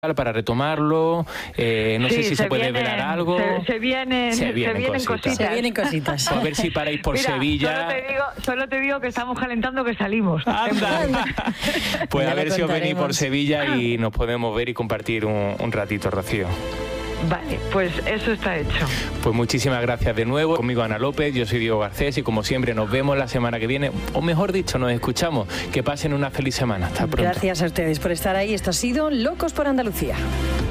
para retomarlo, no sé si se puede velar algo. Se vienen cositas. Se vienen cositas. Pues a ver si paráis por Sevilla. Solo te digo que estamos calentando que salimos. ¡Anda! Pues a ver si os venís por Sevilla y nos podemos ver y compartir un ratito, Rocío. Vale, pues eso está hecho. Pues muchísimas gracias de nuevo. Conmigo Ana López, yo soy Diego Garcés y como siempre nos vemos la semana que viene, o mejor dicho, nos escuchamos. Que pasen una feliz semana. Hasta pronto. Gracias a ustedes por estar ahí. Esto ha sido Locos por Andalucía.